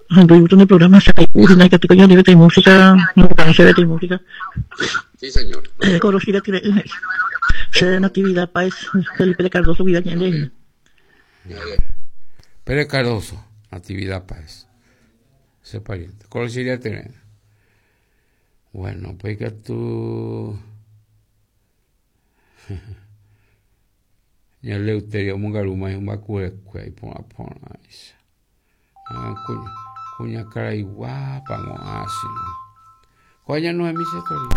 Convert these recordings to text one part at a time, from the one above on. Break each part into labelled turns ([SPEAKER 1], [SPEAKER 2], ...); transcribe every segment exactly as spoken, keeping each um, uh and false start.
[SPEAKER 1] Anduvimos en el programa Sacaipuri, que te coño de música, no conocer de música.
[SPEAKER 2] Sí, señor.
[SPEAKER 1] Conocida que se Natividad Páez, Felipe Cardoso, vida que
[SPEAKER 3] Pérez Cardoso, Natividad Páez. Ese pariente. Conocida tener. Bueno, pues que tú. Ya Leuterio Mungaruma es un bacueque y pon a pona. Cuña, cuña cara y guapa, no así, ¿no? Coña no es mi sectoría.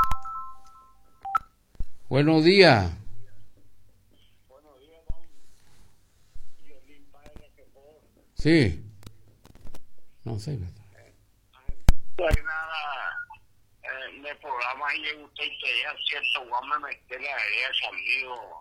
[SPEAKER 3] Buenos días.
[SPEAKER 4] Buenos días, don. Y el limpadre que por.
[SPEAKER 3] Sí. No sé, ¿verdad?
[SPEAKER 4] No hay nada en el programa y usted que ya cierto guame me queda de ese amigo.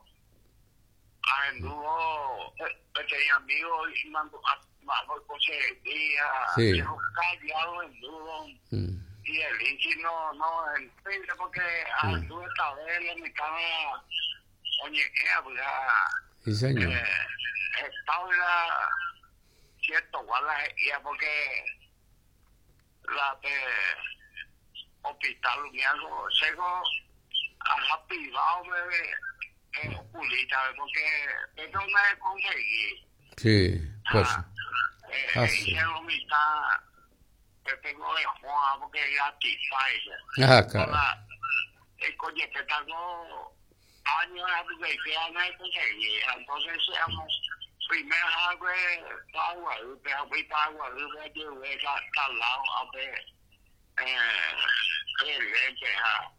[SPEAKER 4] Anduvo, tenía amigos y mandó a coche de día,
[SPEAKER 3] sí.
[SPEAKER 4] Callado en dudo.
[SPEAKER 3] Mm.
[SPEAKER 4] Y el Inchi no, no, en fin, porque anduve esta vez en mi cama, oye, pues
[SPEAKER 3] sí, señor.
[SPEAKER 4] eh, estaba cierto, guarda, ya porque la de hospital, mi algo, seco, a privado, bebé. Eh, oculita, porque esto me conseguí.
[SPEAKER 3] Sí, pues.
[SPEAKER 4] Ah, eh,
[SPEAKER 3] ah,
[SPEAKER 4] hice
[SPEAKER 3] sí.
[SPEAKER 4] la mitad, que tengo de Juan, porque ya Pfizer.
[SPEAKER 3] Ah, cara.
[SPEAKER 4] El coño que tengo años de que ya me conseguí. Entonces, seamos, primero algo de agua, de agua, de de al lado, a ver, eh, el lente, ah.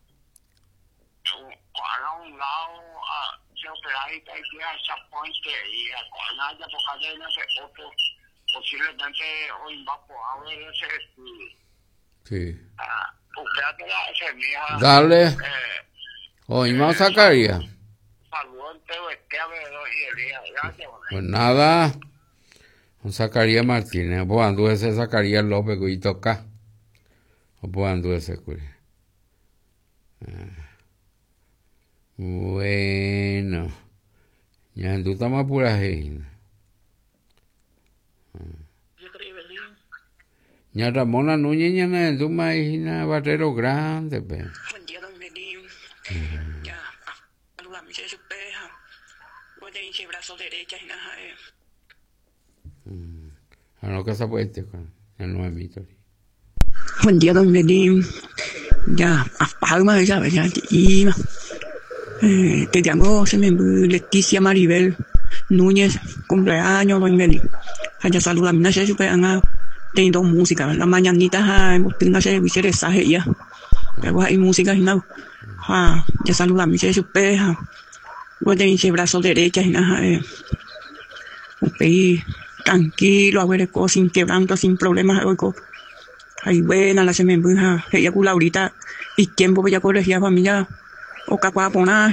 [SPEAKER 4] Para un lado, se opera y hay que hacer puente y cuando haya poca cadena de otro, posiblemente hoy va a haber ese
[SPEAKER 3] sí.
[SPEAKER 4] usted ha quedado ese mía.
[SPEAKER 3] Dale.
[SPEAKER 4] Eh,
[SPEAKER 3] Hoy vamos a sacaría.
[SPEAKER 4] Saludos en Teo Esteban y Elías. Gracias.
[SPEAKER 3] Pues nada. Un Zacarías Martínez. Pues anduve ese Zacarías López que toca. O pues anduve ese curi. Bueno, ya tú estás más pura gente. Ya Ramona Núñez, ya no tú más hija Barrero Grande, pe.
[SPEAKER 5] Buen día, don Melín. Ya, saluda a mi se supeja. Voy a ir brazo derecha y nada.
[SPEAKER 3] A no que se puede ya no es mi historia.
[SPEAKER 5] Buen día, don Melín. Ya, a palma, ya, ya, y. Eh, te llamo, se me Leticia Maribel Núñez, cumpleaños, don Meli. Allá saluda a mi nace, superan teniendo música, la mañanita, hemos tenido que hacer mensaje ya. Pero hay música y nada. Ya saluda a mi nace, superan. Voy a ir brazo derecha y nada. Un país tranquilo, a ver, sin quebranto, sin problemas. Ay, buena, la se me empuja, ella con Laurita, y tiempo que ya corregía familia. O cacuaponar.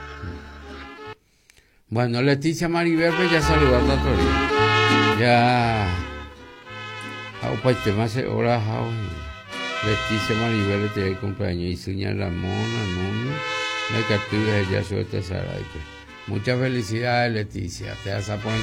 [SPEAKER 3] Bueno, Leticia Maribel, pues ya saludando a Torino. Ya. Ah, pues te más horas, Leticia Maribel, te el cumpleaños. Y Suña Ramona, Núñez, la cartuja, ya suelta Saray. Muchas felicidades, Leticia. Te vas a poner